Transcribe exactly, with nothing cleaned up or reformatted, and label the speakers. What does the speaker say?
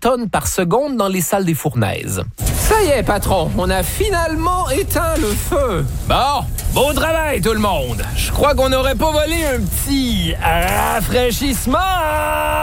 Speaker 1: tonnes par seconde dans les salles des fournaises. Ça y est, patron, on a finalement éteint le feu. Bon, beau travail tout le monde. Je crois qu'on n'aurait pas volé un petit rafraîchissement.